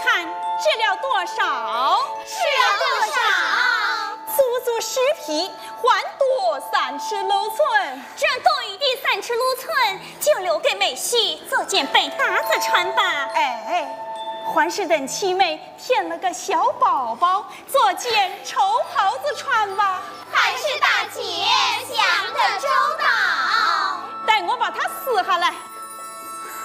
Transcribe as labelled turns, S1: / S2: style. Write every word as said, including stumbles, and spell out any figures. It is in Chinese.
S1: 看值了多少？
S2: 值了多少？
S1: 足足十匹，还多三尺六寸。
S2: 这多余的三尺六寸，就留给美婿做件背搭子穿吧。
S1: 哎，还是等七妹添了个小宝宝，做件绸